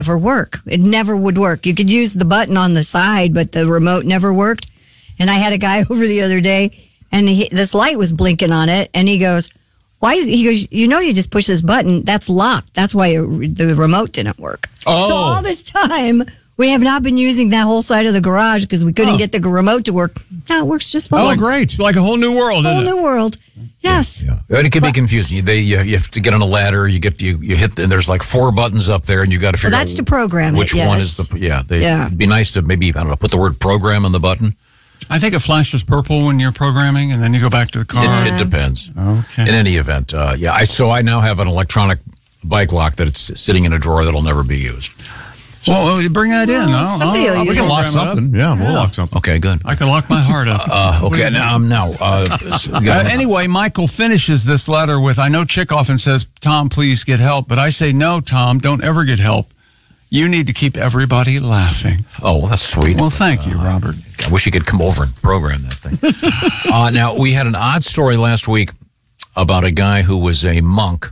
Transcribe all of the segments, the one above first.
for work. It never would work. You could use the button on the side, but the remote never worked. And I had a guy over the other day, and this light was blinking on it, and he goes, he goes, you just push this button, that's locked. That's why the remote didn't work. Oh. So all this time, we have not been using that whole side of the garage because we couldn't get the remote to work. Now it works just fine. Oh, great. It's like a whole new world, isn't it? Whole new world. Yes. Yeah. And it can be confusing. You have to get on a ladder. You hit, and there's like 4 buttons up there, and you got to figure out that's to program which one is the. Yeah. It'd be nice to maybe, I don't know, put the word program on the button. I think it flashes purple when you're programming, and then you go back to the car. It depends. Okay. In any event, I now have an electronic bike lock that it's sitting in a drawer that'll never be used. Well, you bring that in. We can lock something. Yeah, we'll lock something. Okay, good. I can lock my heart up. Okay, now. Anyway, Michael finishes this letter with, I know Chick often says, Tom, please get help. But I say, no, Tom, don't ever get help. You need to keep everybody laughing. Oh, well, that's sweet. Well, thank you, Robert. I wish you could come over and program that thing. Now, we had an odd story last week about a guy who was a monk.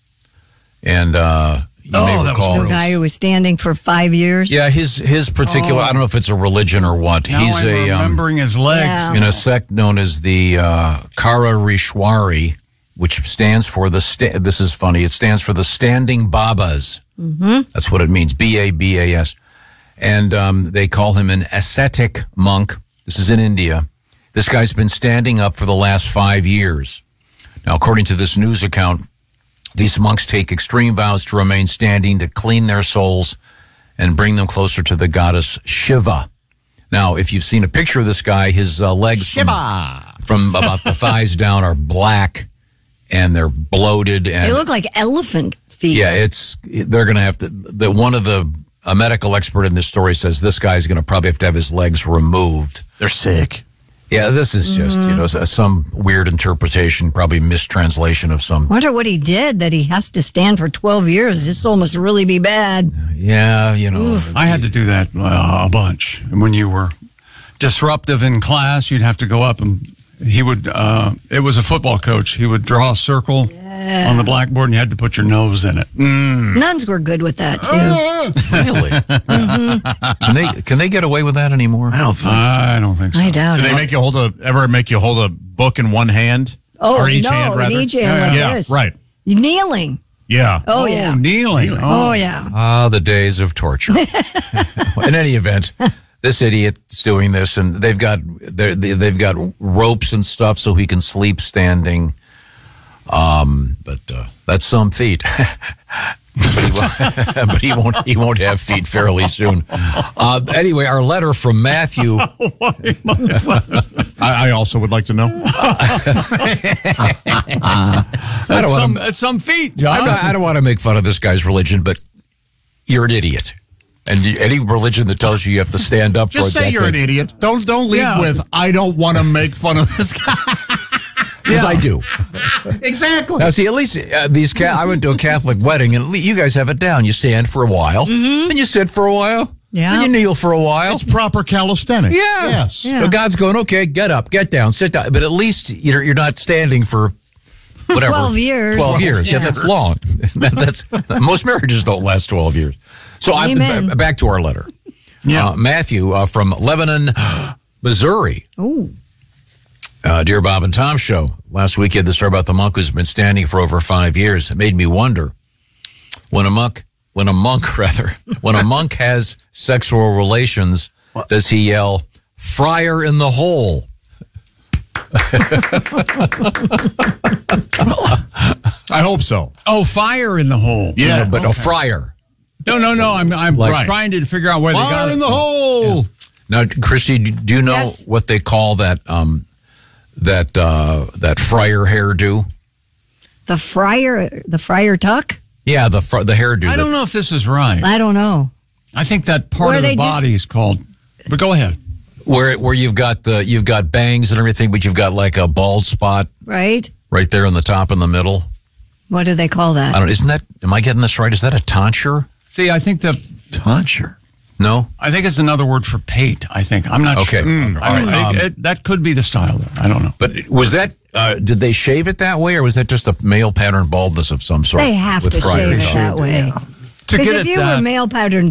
And that was gross. The guy who was standing for 5 years. Yeah, his particular, I don't know if it's a religion or what. Now He's I'm remembering his legs. in a sect known as the Karirishwari, which stands for this is funny, it stands for the Standing Babas. Mm-hmm. That's what it means, B-A-B-A-S. And they call him an ascetic monk. This is in India. This guy's been standing up for the last 5 years. Now, according to this news account, these monks take extreme vows to remain standing, to clean their souls, and bring them closer to the goddess Shiva. Now, if you've seen a picture of this guy, his legs from about the thighs down are black, and they're bloated. And they look like elephant feet. Yeah, they're going to have to, a medical expert in this story says this guy's going to probably have his legs removed. They're sick. Yeah, this is just, some weird interpretation, probably mistranslation of some. Wonder what he did that he has to stand for 12 years. His soul must really be bad. Yeah, I had to do that a bunch. And when you were disruptive in class, you'd have to go up and he would, it was a football coach. He would draw a circle on the blackboard and you had to put your nose in it. Nuns were good with that too. Really? Mm-hmm. Can they get away with that anymore? I don't think so. I doubt it. Do they ever make you hold a book in one hand? Oh, or each hand, rather? in each hand like this. Right. Kneeling. Yeah. Oh, yeah. Kneeling. Oh, yeah. The days of torture. In any event, this idiot's doing this, and they've got ropes and stuff so he can sleep standing. But that's some feat. but he won't have feet fairly soon. Anyway, our letter from Matthew. I also would like to know. That's some feat, John. I don't want to make fun of this guy's religion, but you're an idiot. And any religion that tells you have to stand up just for say you're an idiot. Don't lead with I don't want to make fun of this guy. Yes, I do. Exactly. Now, see, at least I went to a Catholic wedding, and you guys have it down. You stand for a while, and you sit for a while, and you kneel for a while. It's proper calisthenics. Yeah. Yes. Yeah. So God's going, okay, get up, get down, sit down. But at least you're not standing for whatever. 12 years. 12 years. Yeah, that's long. Most marriages don't last 12 years. So back to our letter. Yeah. Matthew from Lebanon, Missouri. Oh. Dear Bob and Tom Show, last week you had the story about the monk who's been standing for over 5 years. It made me wonder, when a monk has sexual relations, does he yell, "Friar in the hole"? I hope so. Oh, fire in the hole. Yeah, but a friar. No. I'm trying to figure out where they got it. Fire in the hole. Yeah. Now, Christy, do you know what they call that friar hairdo? The friar tuck? Yeah, the hairdo. I don't know if this is right. I don't know. I think that part of the body is called. But go ahead. Where you've got bangs and everything, but you've got like a bald spot, right there on the top in the middle. What do they call that? I don't. Isn't that? Am I getting this right? Is that a tonsure? See, I think the tonsure. No, I think it's another word for pate. I think I'm not sure. Okay, that could be the style. I don't know. But was that? Did they shave it that way, or was that just a male pattern baldness of some sort? They have to shave it that way. To Because get if at you that, were male pattern